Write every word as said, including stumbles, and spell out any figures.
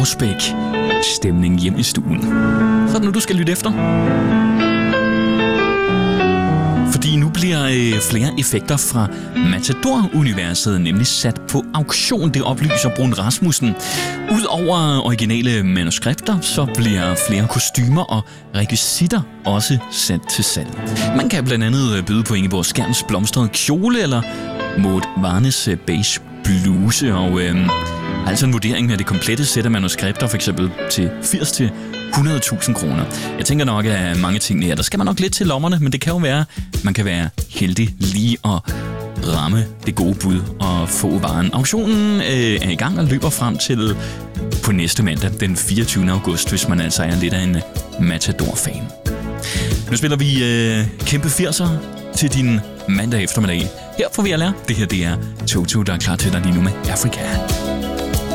Rausbæk. Stemning hjem i stuen. Så er det nu, du skal lytte efter. Fordi nu bliver øh, flere effekter fra Matador-universet nemlig sat på auktion, det oplyser Brun Rasmussen. Udover originale manuskripter, så bliver flere kostymer og rekvisitter også sat til salg. Man kan blandt andet byde på Ingeborg Skjerns blomstrede kjole eller Maud Varnes beige bluse, og øh, altså en vurdering af det komplette sæt af manuskripter, for eksempel til firs til hundrede tusind kroner. Jeg tænker nok, at mange ting her, der skal man nok lidt til lommerne, men det kan jo være, man kan være heldig lige at ramme det gode bud og få varen. Auktionen øh, er i gang og løber frem til på næste mandag, den fireogtyvende august, hvis man altså er lidt af en Matador-fan. Nu spiller vi øh, kæmpe firser til din mandag eftermiddag. Her får vi at lære. Det her det er Toto, der er klar til dig lige nu med Afrika.